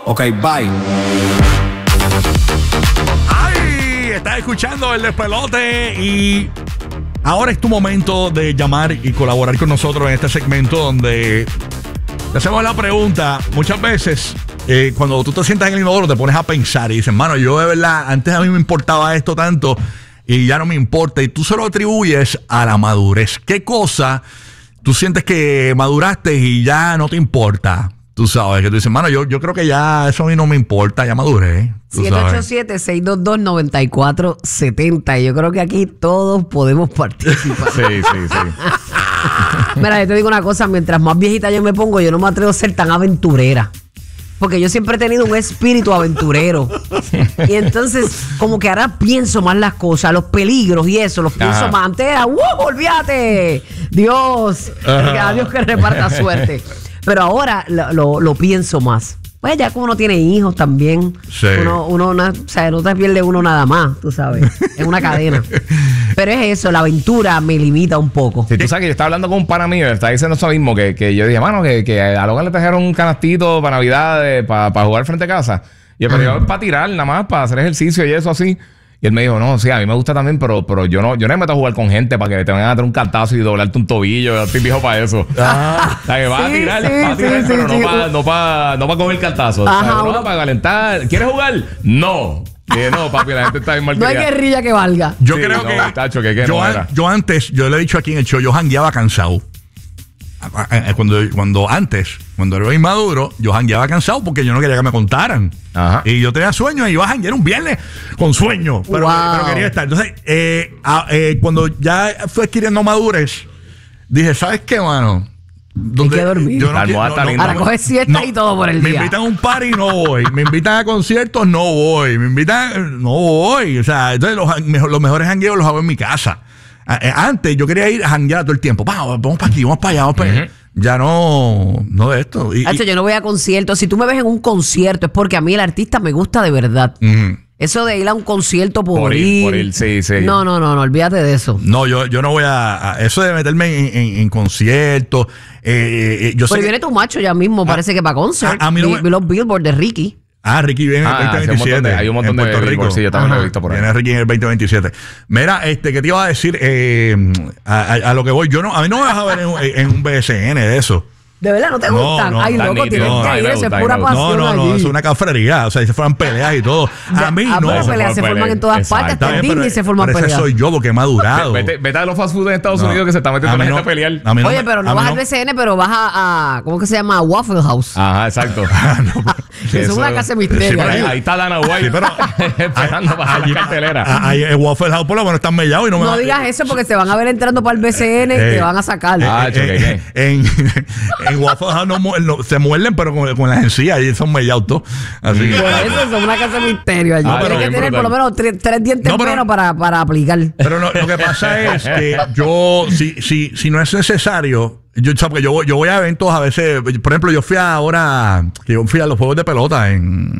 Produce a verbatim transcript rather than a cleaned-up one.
Ok, bye. ¡Ay! Estás escuchando el despelote y ahora es tu momento de llamar y colaborar con nosotros en este segmento donde te hacemos la pregunta. Muchas veces, eh, cuando tú te sientas en el inodoro, te pones a pensar y dices, mano, yo de verdad, antes a mí me importaba esto tanto y ya no me importa. Y tú se lo atribuyes a la madurez. ¿Qué cosa tú sientes que maduraste y ya no te importa? Tú sabes, que tú dices, mano, yo, yo creo que ya eso a mí no me importa, ya maduré. siete ocho siete, seis dos dos, nueve cuatro siete cero. Yo creo que aquí todos podemos participar. Sí, sí, sí. Mira, yo te digo una cosa, mientras más viejita yo me pongo, yo no me atrevo a ser tan aventurera. Porque yo siempre he tenido un espíritu aventurero. Y entonces, como que ahora pienso más las cosas, los peligros y eso, los pienso Ajá. más. Antes era, ¡wow! ¡Olvídate! Dios, a Dios que reparta suerte. Pero ahora lo, lo, lo pienso más. Pues ya como uno tiene hijos también, Sí. uno, uno no, o sea, no te pierde uno nada más, tú sabes. Es una cadena. Pero es eso, la aventura me limita un poco. Si tú sabes que yo estaba hablando con un pana mío, está diciendo eso mismo, que, que yo dije, mano, que, que a Logan le trajeron un canastito para Navidad, para pa jugar frente a casa. Y yo, pero yo para tirar, nada más, para hacer ejercicio y eso así. Y él me dijo, no, sí, a mí me gusta también, pero, pero yo no yo no me meto a jugar con gente para que te vengan a dar un cantazo y doblarte un tobillo. Yo estoy viejo para eso. Ah. O sea, que vas a Sí, tirar, sí, vas a tirar, sí, pero sí, no sí. para no pa, no pa coger cantazos. Ajá, O sea, no, uno- para calentar. ¿Quieres jugar? No. Dije, no, papi, la gente está bien mal No hay criada. guerrilla que valga. Yo Sí, creo no, que, tacho, que- que yo, no an- era. yo antes, yo le he dicho aquí en el show, yo jangueaba cansado. A- a- a- Cuando, cuando antes, cuando era inmaduro, yo jangueaba cansado porque yo no quería que me contaran. Ajá. Y yo tenía sueño y iba a janguear un viernes con sueño, pero, Wow. pero quería estar. Entonces, eh, a- eh, cuando ya fui adquiriendo madurez, dije, ¿sabes qué, mano? Donde- que dormir. yo La almohada está linda. Ahora coges siesta y todo por el me día. invitan a un party, no voy. Me invitan a conciertos, no voy. Me invitan, no voy. O sea, entonces los, mejor- los mejores jangueos los hago en mi casa. A- eh, Antes yo quería ir a janguear todo el tiempo. Vamos, vamos para aquí, vamos para allá, vamos para allá. Ujú. Ya no, no de esto. Y, Hacho, y- yo no voy a conciertos. Si tú me ves en un concierto es porque a mí el artista me gusta de verdad. Ujú. Eso de ir a un concierto por, Por ir, ir. por ir, sí, sí. No, no, no, no, olvídate de eso. No, yo, yo no voy a, a- Eso de meterme en, en- en conciertos. eh, eh, yo sé Pero que- viene tu macho ya mismo, parece que para concert. a- a mí no vi, me- vi los billboards de Ricky. Ah, Ricky viene en Ah, el sí, veinte hay un montón veintisiete. de- hay un montón en de Puerto Rico. billboards, sí, yo también lo he Ajá. visto por ahí. Viene Ricky en el veinte veintisiete. Mira, este, ¿qué te iba a decir? Eh, a, a- a lo que voy, yo no, a mí no me vas a ver en, un- en un B S N de eso. ¿De verdad no te No, gustan? no, Ay, tan loco, nítido. tienes No, que a mí ir. me Eso es gusta, a mí pura me gusta. pasión No, no, no, allí. es una cafrería. O sea, ahí se forman peleas y todo. A mí Ah, no. pero se peleas se forman forman en todas peleas. partes. Exacto. Hasta en Está bien, Disney pero- se forman pero ese peleas. soy yo porque he madurado. Vete, vete a los fast food en Estados No. Unidos que se están metiendo A la mí gente no- a pelear. a mí no Oye, me- pero a no mí vas no- al B C N, pero vas a, a- ¿cómo que se llama? Waffle House. Ajá, exacto. Eso es una casa de misterio. Sí, pero ahí, ahí- ahí está Dana White Sí, pero- esperando para Allí- la cartelera. a- ahí en Waffle House por lo menos están mellados y no me No va- digas eso porque se van a ver entrando para el B C N y Eh, te van a sacar. Ah, Eh, choque, eh, en, en Waffle House no, mu- no- se muerden, pero con, con las encías y son mellados todos. Así que. Por eso es una casa de misterio allí. Ah, Tienes pero que bien tener por lo brutal. menos tres, tres dientes No, pero- menos para, para aplicar. Pero lo, lo que pasa es que yo, si, si, si no es necesario, yo, o sea, porque yo, voy- yo voy a eventos a veces, por ejemplo, yo fui ahora, que yo fui a los juegos de pelota en,